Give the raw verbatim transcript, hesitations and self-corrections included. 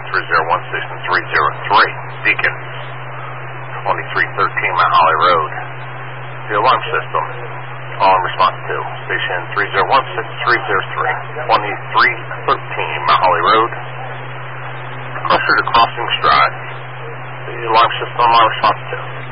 three zero one six and three zero three. Deacon, twenty-three thirteen Mount Holly Road. The alarm system, alarm response to station three zero one six three zero three, twenty-three thirteen Mount Holly Road. Closer to Crossings Drive. The alarm system, alarm response to.